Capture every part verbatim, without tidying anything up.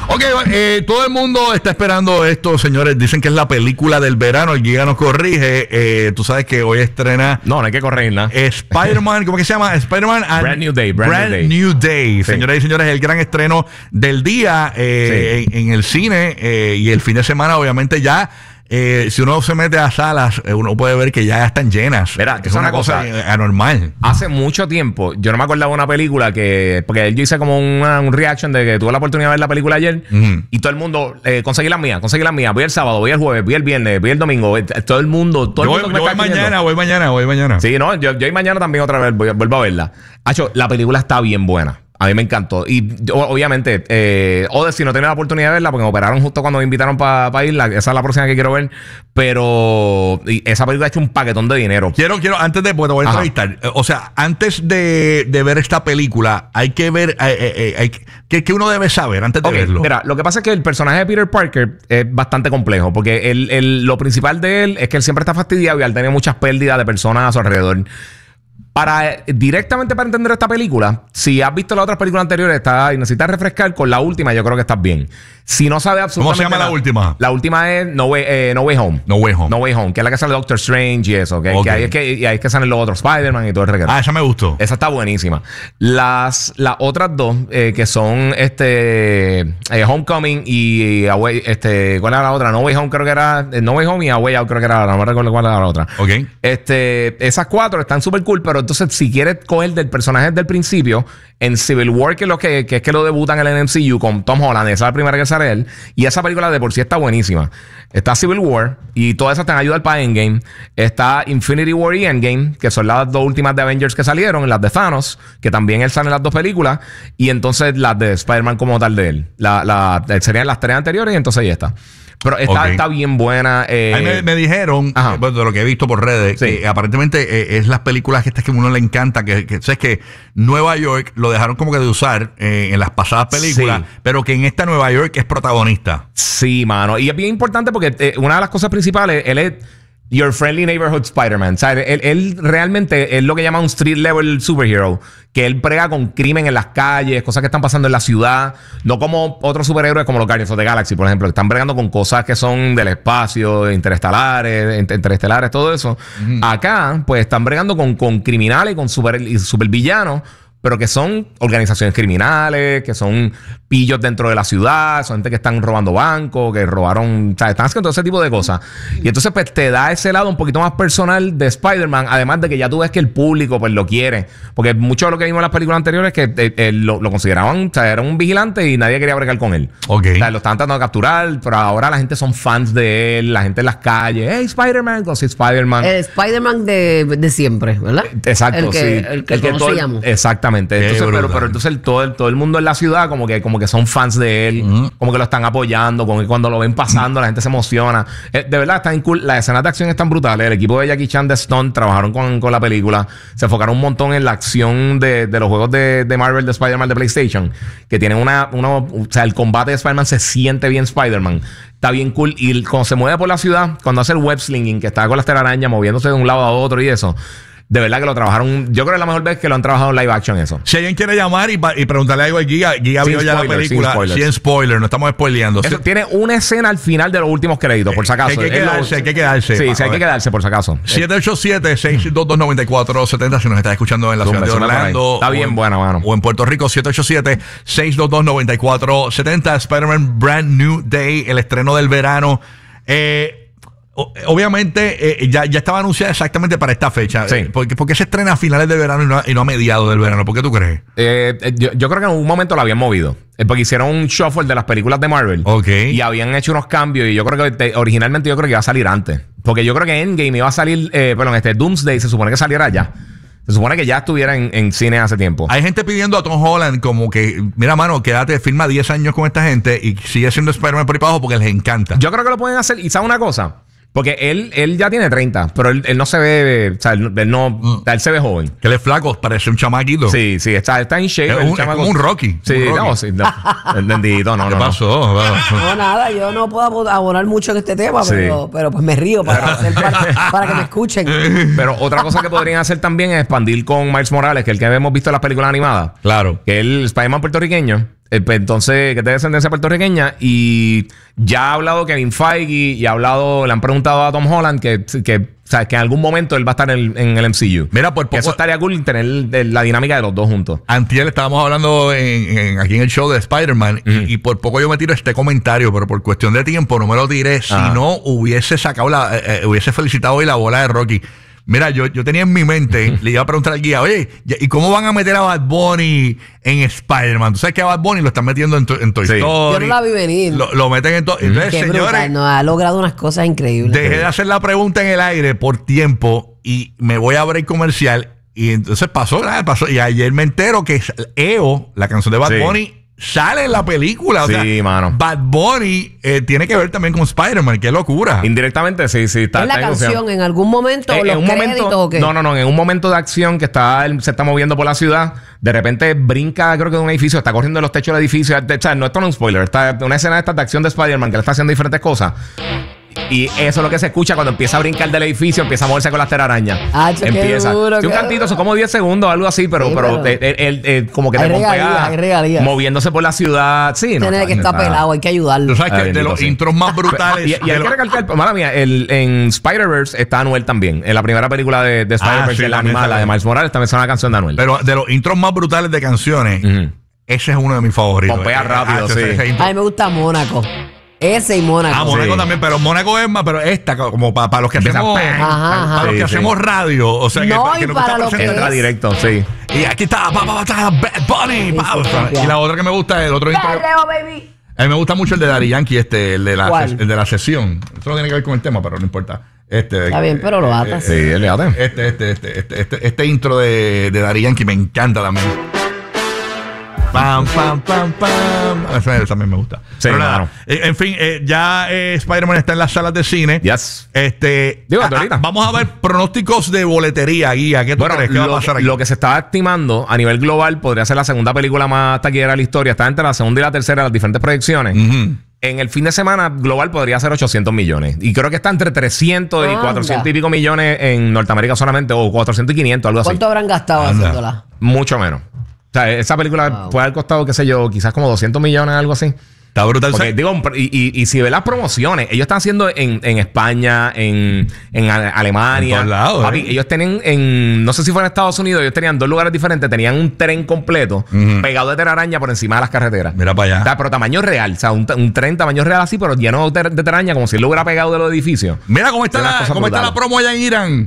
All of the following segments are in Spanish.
Ok, eh, todo el mundo está esperando esto, señores. Dicen que es la película del verano. El Giga nos corrige. Eh, tú sabes que hoy estrena. No, no hay que corregir nada. Spider-Man, ¿cómo que se llama? Spider-Man and Brand New Day. Brand, Brand New Day. New Day. Sí. Señoras y señores, el gran estreno del día eh, sí. en, en el cine eh, y el fin de semana, obviamente, ya. Eh, si uno se mete a salas, eh, uno puede ver que ya están llenas. Mira, es una cosa, cosa anormal. Hace mucho tiempo, yo no me acordaba de una película que... Porque yo hice como una, un reaction de que tuve la oportunidad de ver la película ayer. Uh-huh. Y todo el mundo... Eh, conseguí las mías, conseguí las mías. Voy el sábado, voy el jueves, voy el viernes, voy el domingo. Todo el mundo... Todo yo el mundo voy, yo voy mañana, voy mañana, voy mañana. Sí, no, yo, yo y mañana también otra vez voy, vuelvo a verla. Hacho, la película está bien buena. A mí me encantó. Y obviamente, eh, Odyssey no tenía la oportunidad de verla porque me operaron justo cuando me invitaron para pa irla. Esa es la próxima que quiero ver. Pero esa película ha hecho un paquetón de dinero. Quiero, quiero, antes de, pues te voy a entrevistar. O sea, antes de, de ver esta película, hay que ver, eh, eh, hay, ¿qué, ¿qué uno debe saber antes de okay, verlo? Mira, lo que pasa es que el personaje de Peter Parker es bastante complejo. Porque el, el, lo principal de él es que él siempre está fastidiado y al tener muchas pérdidas de personas a su alrededor. Para directamente para entender esta película, si has visto las otras películas anteriores está, y necesitas refrescar con la última, yo creo que estás bien. Si no sabes absolutamente ¿Cómo se llama nada, la última? La última es No Way, eh, No Way Home. No Way Home. No Way Home, que es la que sale Doctor Strange y eso. Okay? Okay. Que ahí es que, y ahí es que salen los otros Spider-Man y todo el reguero. Ah, esa me gustó. Esa está buenísima. Las, las otras dos, eh, que son este eh, Homecoming y Away, este, ¿cuál era la otra? No Way Home creo que era. No Way Home y Away Out creo que era. No me recuerdo cuál era la otra. Ok. Este, esas cuatro están súper cool, pero entonces si quieres coger del personaje desde el principio, en Civil War, que es lo que, que es que lo debutan en el M C U con Tom Holland, esa es la primera que sale él, y esa película de por sí está buenísima. Está Civil War, y todas esas te van a ayudar para Endgame. Está Infinity War y Endgame, que son las dos últimas de Avengers que salieron, las de Thanos, que también él sale en las dos películas, y entonces las de Spider-Man como tal de él. La, la, serían las tres anteriores, y entonces ya está. Pero está, okay. está bien buena. Eh... A mí me, me dijeron, eh, bueno, de lo que he visto por redes, sí. que aparentemente eh, es las películas que estas que a uno le encanta, que, que sabes que Nueva York lo dejaron como que de usar eh, en las pasadas películas, sí. pero que en esta Nueva York es protagonista. Sí, mano. Y es bien importante porque eh, una de las cosas principales, él es Your Friendly Neighborhood Spider-Man. ¿Sabes? Él, él realmente es lo que llama un street level superhero. Que él prega con crimen en las calles, cosas que están pasando en la ciudad. No como otros superhéroes como los Guardians of the Galaxy, por ejemplo, que están bregando con cosas que son del espacio, interestelares, interestelares, todo eso. Mm. Acá, pues, están bregando con, con criminales, con super, supervillanos, pero que son organizaciones criminales, que son pillos dentro de la ciudad, son gente que están robando bancos, que robaron, o sea, están haciendo todo ese tipo de cosas. Y entonces pues te da ese lado un poquito más personal de Spider-Man, además de que ya tú ves que el público pues lo quiere, porque mucho de lo que vimos en las películas anteriores es que eh, eh, lo, lo consideraban, o sea, era un vigilante y nadie quería bregar con él. Okay. O sea, lo estaban tratando de capturar, pero ahora la gente son fans de él, la gente en las calles, hey, Spider-Man, con sí, Spider-Man. El Spider-Man de, de siempre, ¿verdad? Exacto, el que, sí. El que, el que conocíamos. Todo, exactamente. Entonces, pero, pero entonces el, todo, el, todo el mundo en la ciudad como que, como que son fans de él, uh-huh. como que lo están apoyando, como que cuando lo ven pasando la gente se emociona. Eh, de verdad, están cool. Las escenas de acción están brutales. El equipo de Jackie Chan de Stunt trabajaron con, con la película. Se enfocaron un montón en la acción de, de los juegos de, de Marvel de Spider-Man de PlayStation, que tienen una, una... O sea, el combate de Spider-Man se siente bien Spider-Man. Está bien cool. Y cuando se mueve por la ciudad, cuando hace el web slinging, que está con las telarañas moviéndose de un lado a otro y eso... De verdad que lo trabajaron. Yo creo que es la mejor vez que lo han trabajado en live action eso. Si alguien quiere llamar y, y preguntarle algo a Giga, Giga vio ya la película sin, sin spoiler, no estamos spoileando. Eso, sí. Tiene una escena al final de los últimos créditos, por si acaso. Hay que quedarse, hay que quedarse. Sí, sí, hay que quedarse, por si acaso. siete ocho siete, seis dos dos, nueve cuatro siete cero si nos estás escuchando en la ciudad de Orlando. Está bien buena, mano. O en Puerto Rico, siete ocho siete, seis dos dos, nueve cuatro siete cero. Spider-Man Brand New Day, el estreno del verano. Eh... Obviamente eh, ya, ya estaba anunciada exactamente para esta fecha. Sí. Eh, porque, ¿Por qué se estrena a finales de verano y no, y no a mediados del verano? ¿Por qué tú crees? Eh, yo, yo creo que en un momento lo habían movido. Eh, porque hicieron un shuffle de las películas de Marvel. Ok. Y habían hecho unos cambios. Y yo creo que te, originalmente yo creo que iba a salir antes. Porque yo creo que Endgame iba a salir, eh, perdón, este Doomsday se supone que saliera ya. Se supone que ya estuviera en, en cine hace tiempo. Hay gente pidiendo a Tom Holland como que, mira, mano, quédate, firma diez años con esta gente y sigue siendo Spider-Man por ahí para abajo porque les encanta. Yo creo que lo pueden hacer. ¿Y sabe una cosa? Porque él, él ya tiene treinta, pero él, él no se ve, o sea, él, él no, mm. él se ve joven. Que él es flaco, parece un chamaquito. Sí, sí, está, está en shape. Es, un, es como un Rocky. Sí, un Rocky. no, sí, no. Entendidito, no, ¿Qué no. pasó? No. no, nada, yo no puedo abonar mucho en este tema, sí. pero, pero pues me río para, hacer, para, para que me escuchen. Pero otra cosa que podrían hacer también es expandir con Miles Morales, que es el que hemos visto en las películas animadas. Claro. Que es el Spider-Man puertorriqueño. Eh, pues, entonces, que es de descendencia puertorriqueña. Y ya ha hablado Kevin Feige y ha hablado, le han preguntado a Tom Holland que, que, o sea, que en algún momento él va a estar en el, en el M C U. Mira, por que poco, eso estaría cool tener la dinámica de los dos juntos. Antier estábamos hablando en, en, aquí en el show de Spider-Man uh-huh. y, y por poco yo me tiro este comentario, pero por cuestión de tiempo no me lo tiré. Si uh-huh. no, hubiese sacado la, eh, eh, hubiese felicitado hoy la bola de Rocky. Mira, yo, yo tenía en mi mente, le iba a preguntar al guía, oye, ¿y cómo van a meter a Bad Bunny en Spider-Man? Tú sabes que a Bad Bunny lo están metiendo en, to, en Toy sí. Story. Yo no la vi venir. Lo, lo meten en todo. Mm. Entonces, Qué señores, brutal, no, ha logrado unas cosas increíbles. Dejé de hacer la pregunta en el aire por tiempo y me voy a break comercial. Y entonces pasó, nada, pasó. Y ayer me entero que E O, la canción de Bad sí. Bunny, sale en la película. O sí, sea, mano. Bad Bunny eh, tiene que ver también con Spider-Man. Qué locura. Indirectamente, sí, sí. Está, ¿Es la está canción en algún momento? Eh, ¿O los en un momento, o qué? No, no, no. En un momento de acción que está, él se está moviendo por la ciudad, de repente brinca, creo que de un edificio, está corriendo de los techos del edificio. O sea, no, esto no es un spoiler. Está una escena de esta de acción de Spider-Man que le está haciendo diferentes cosas. Y eso es lo que se escucha cuando empieza a brincar del edificio, empieza a moverse con las telarañas. Ah, empieza. Qué duro, sí, un qué cantito, son como diez segundos, algo así, pero, sí, pero, pero él, él, él, como que te pompea moviéndose por la ciudad. Sí, no. Tiene que estar pelado, hay que ayudarlo. Tú sabes que de los intros más brutales. Y, y hay que recalcar, mala mía, el, en Spider-Verse está Anuel también. En la primera película de, de Spider-Verse, ah, sí, la animada, de Miles Morales, también suena una canción de Anuel. Pero de los intros más brutales de canciones, uh-huh. ese es uno de mis favoritos. Pompea eh, rápido, ah, sí. Ese, ese a mí me gusta Mónaco. Ese y Mónaco. Ah, Mónaco sí. también, pero Mónaco es más, pero esta, como para pa los que Empieza hacemos, ajá, para ajá. los que Sí, hacemos sí. radio. O sea, no, que, que y para lo que entra es. directo, sí. Y aquí está, pa, pa, pa, Bad Bunny. Sí, Pa, sí, sí, y la otra que me gusta es el otro intro. Perreo, baby. A mí me gusta mucho el de Daddy Yankee, este, el de la, ¿Cuál? el de la sesión. Esto no tiene que ver con el tema, pero no importa. Este, Está bien, pero lo atas. Sí, él le ata. Este, este, este, este, este, este intro de, de Daddy Yankee me encanta también. Pam, pam, pam, pam. Eso también me gusta. Sí, pero nada, claro. eh, en fin, eh, ya eh, Spider-Man está en las salas de cine. Yes. Este, Digo, a, a, vamos a ver pronósticos de boletería, Guía. ¿Qué tú bueno, crees que va a pasar aquí? Lo que se estaba estimando a nivel global podría ser la segunda película más taquillera de la historia. Está entre la segunda y la tercera de las diferentes proyecciones. Uh-huh. En el fin de semana global podría ser ochocientos millones. Y creo que está entre trescientos y cuatrocientos y pico millones en Norteamérica solamente. O cuatrocientos y quinientos, algo así. ¿Cuánto habrán gastado Anda. haciéndola? Mucho menos. O sea, esa película wow. puede haber costado, qué sé yo, quizás como doscientos millones, algo así. Está brutal. Porque, digo, y, y, y si ves las promociones, ellos están haciendo en, en España, en, en Alemania. En todos lados, Papi, eh. ellos tienen en, no sé si fue en Estados Unidos, ellos tenían dos lugares diferentes, tenían un tren completo uh-huh. pegado de telaraña por encima de las carreteras. Mira para allá. O sea, pero tamaño real, o sea, un, un tren tamaño real así, pero lleno de, de telaraña, como si él lo hubiera pegado de los edificios. Mira cómo está, la, cómo está la promo allá en Irán.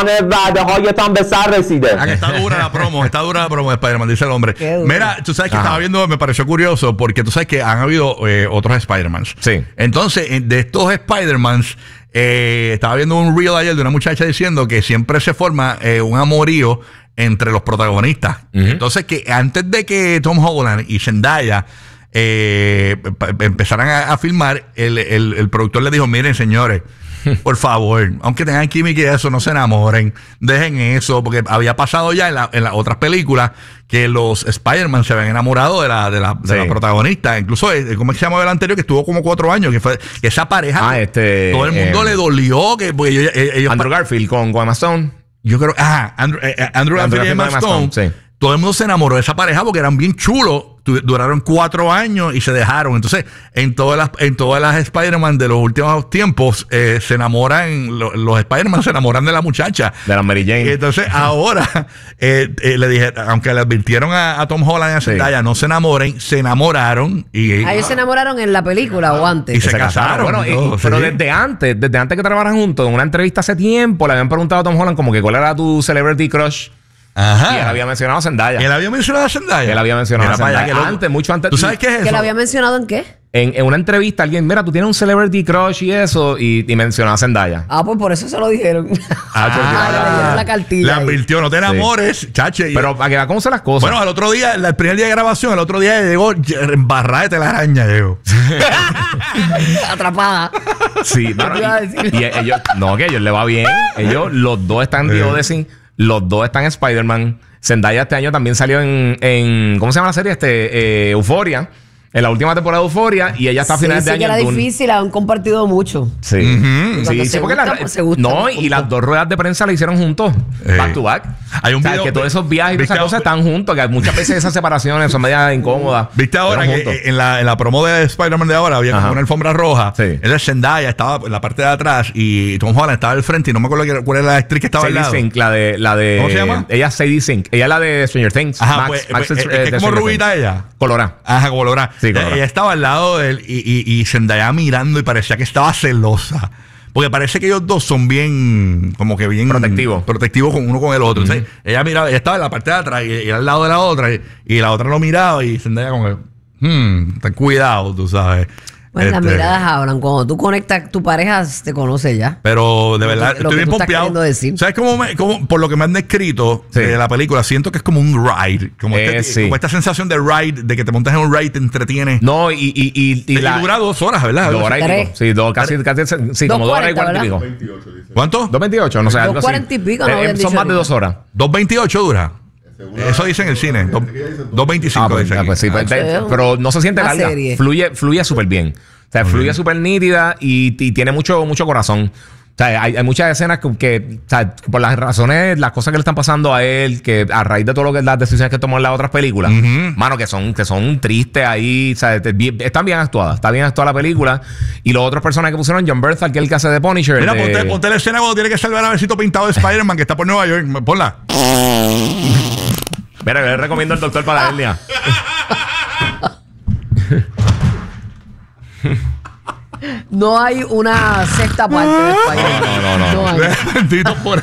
Aquí está dura la promo, está dura la promo de Spider-Man, dice el hombre. Mira, tú sabes que Ajá. estaba viendo, me pareció curioso, porque tú sabes que han habido eh, otros Spider-Mans. Sí. Entonces, de estos Spider-Mans, eh, estaba viendo un reel ayer de una muchacha diciendo que siempre se forma eh, un amorío entre los protagonistas. Uh-huh. Entonces, que antes de que Tom Holland y Zendaya eh, empezaran a, a filmar, el, el, el productor le dijo, miren, señores, por favor, aunque tengan química y eso, no se enamoren, dejen eso, porque había pasado ya en, la, en las otras películas que los Spider-Man se habían enamorado de la, de la, de sí. la protagonista. Incluso, ¿cómo es que se llama el anterior? Que estuvo como cuatro años, que fue que esa pareja, ah, este, todo el mundo eh, le dolió. Que, porque ellos, ellos, Andrew Garfield con Emma Stone. Yo creo, ah, Andrew, eh, Andrew, Andrew Garfield y Emma Stone. Stone sí. Todo el mundo se enamoró de esa pareja porque eran bien chulos. Duraron cuatro años y se dejaron. Entonces, en todas las, en todas las Spider-Man de los últimos tiempos, eh, se enamoran, lo, los Spider-Man se enamoran de la muchacha. De la Mary Jane. Y entonces, ahora, eh, eh, le dije, aunque le advirtieron a, a Tom Holland y a Zendaya, sí. no se enamoren, se enamoraron. Y, ¿A ellos se enamoraron en la película o antes? Y se, se casaron. Bueno, y, todo, pero sí. desde antes, desde antes que trabajaran juntos, en una entrevista hace tiempo, le habían preguntado a Tom Holland como que cuál era tu celebrity crush. Ajá. Y él había mencionado a Zendaya. ¿Y él había mencionado a Zendaya? Él había mencionado Mira, a Zendaya. Vaya, antes, mucho antes. ¿Tú sabes qué es eso? ¿Que lo había mencionado en qué? En, en una entrevista, alguien, mira, tú tienes un celebrity crush y eso, y, y mencionó a Zendaya. Ah, pues por eso se lo dijeron. Ah, porque ah, le dieron la cartilla. Le advirtió, no te enamores, sí. chache. Pero para que vean cómo son las cosas. Bueno, al otro día, el primer día de grabación, el otro día llegó embarrada de telaraña, llegó. Atrapada. Sí, bueno, y, y ellos, no, que a ellos le va bien. Ellos, los dos están en The Odyssey, los dos están en Spider-Man. Zendaya este año también salió en, en ¿cómo se llama la serie? Este, eh, Euphoria. En la última temporada de Euphoria y ella está a Sí, finales sí de que año. era en Dune. difícil, han compartido mucho. Sí. Ujú. Sí, Cuando sí, se porque gustan, la- pues se gustan, no, punto. y las dos ruedas de prensa la hicieron juntos, Eh. back to back. Hay un O sea, video- que todos esos viajes y todas esas ¿Viste? cosas están juntos, que muchas veces esas separaciones son medias incómodas. ¿Viste ahora Pero que juntos. eh, en la, en la promo de Spider-Man de ahora había como Ajá. una alfombra roja? Sí. Él es Zendaya, estaba en la parte de atrás y Tom Holland estaba al frente y no me acuerdo qué- cuál era la actriz que estaba al Sadie lado. Sink, la de, la de. ¿Cómo se llama? Ella es Sadie Sink. Ella es la de Stranger Things. Ajá, Max, pues, Max pues, es, es eh, que de como Stranger rubita Things. ella. Colorada. Ajá, colorada. Sí, colorada. Ella estaba al lado de él y, y, y Zendaya mirando y parecía que estaba celosa. Porque parece que ellos dos son bien, como que bien Protectivos. protectivos con uno con el otro. Entonces, ella miraba, ella estaba en la parte de atrás y, y al lado de la otra y, y la otra lo miraba y Zendaya como que, hmm, ten cuidado, tú sabes. Bueno, las Este, miradas hablan. Cuando tú conectas, tu pareja te conoce ya. Pero de Lo verdad, que- lo estoy que bien tú estás pompeado. queriendo decir. ¿Sabes cómo, me- cómo- por lo que me han descrito Sí. de la película? Siento que es como un ride. Como, Eh, este- sí. como esta sensación de ride, de que te montas en un ride, te entretiene. No, y, y, y, y y la. dura dos horas, ¿verdad? Dos horas y Tres. pico. Sí, dos, casi, casi, sí, como dos horas y cuarenta y pico. ¿Cuánto? Dos veintiocho, no sé, algo Dos así. cuarenta y pico, no Eh, habían Son dicho más de ahorita. dos horas. dos veintiocho dura. Eso dice en el cine. Dos- dos veinticinco Ah, pues, dice ah, aquí. pues sí, pues, Ah, te- sí. pero no se siente Una larga. serie. Fluye, fluye súper bien. O sea, fluye súper nítida y, y tiene mucho, mucho corazón. O sea, hay, hay muchas escenas que, que, o sea, por las razones, las cosas que le están pasando a él, que a raíz de todo lo que las decisiones que tomó en las otras películas, Ujú. mano, que son, que son tristes ahí, o sea, te- bien- están bien actuadas, está bien actuada la película. Y los otros personajes que pusieron, John Berthal, que es el que hace de Punisher. Mira, de- ponte, ponte la escena cuando tiene que salvar a Besito pintado de Spider-Man que está por Nueva York. Ponla. Mira, yo le recomiendo al doctor para la hernia. No hay una sexta parte de Spider-Man. No, no, no, no. hay. Bendito por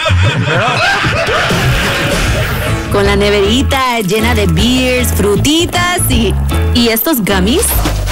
Con la neverita llena de beers, frutitas y... ¿Y estos gummies?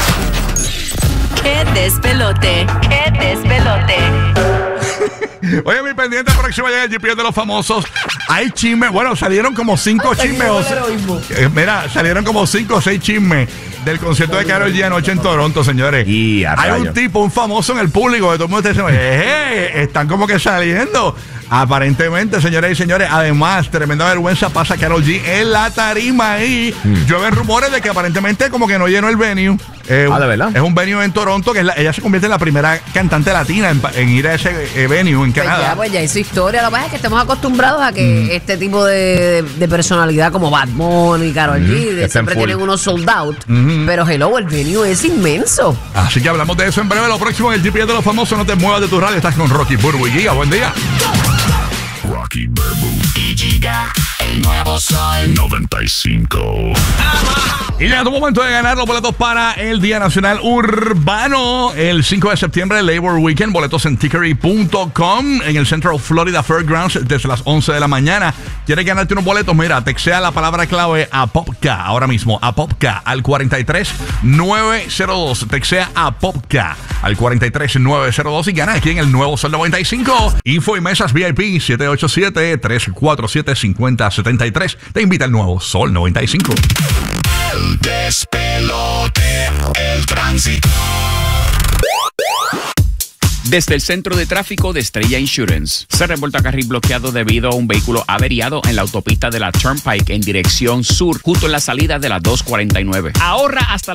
¡Qué despelote! ¡Qué despelote! Oye, mi pendiente próximo llega el G P S de los famosos. Hay chismes. Bueno, salieron como cinco chismes. o sea, eh, mira, salieron como cinco o seis chismes del concierto de Karol G anoche en Toronto, señores. Y a Hay un rayos. tipo, un famoso en el público, que todo el mundo está diciendo, "Eh, están como que saliendo. Aparentemente, señores y señores, además, tremenda vergüenza pasa Karol G en la tarima ahí. Mm. Llueven rumores de que aparentemente como que no llenó el venue. Eh, Ah, ¿de verdad? Es un venue en Toronto que es la- ella se convierte en la primera cantante latina en, pa- en ir a ese eh, venue en Pues Canadá. ya, pues ya hizo historia. Lo que pasa es que estamos acostumbrados a que Mm. este tipo de, de personalidad como Bad Bunny y Karol G de- Estén siempre full. tienen unos sold out. Mm-hmm. Pero hello, el venue es inmenso. Así que hablamos de eso en breve. Lo próximo en el G P S de los famosos. No te muevas de tu radio. Estás con Rocky Burbu y Giga. Buen día. Rocky Burbu y Giga, el nuevo Sol noventa y cinco. Y llega tu momento de ganar los boletos para el Día Nacional Urbano. El cinco de septiembre, Labor Weekend. Boletos en tickery punto com en el Central Florida Fairgrounds desde las once de la mañana. ¿Quieres ganarte unos boletos? Mira, textea la palabra clave a Popka ahora mismo. A Popka al cuarenta y tres nueve cero dos. Textea a Popka al cuarenta y tres nueve cero dos y gana aquí en el nuevo Sol noventa y cinco. Info y mesas V I P siete ocho siete, tres cuatro siete, cinco cero siete tres. Te invita el nuevo Sol noventa y cinco. El despelote, el tránsito. Desde el centro de tráfico de Estrella Insurance, se reporta carril bloqueado debido a un vehículo averiado en la autopista de la Turnpike en dirección sur, justo en la salida de la dos cuarenta y nueve. Ahorra hasta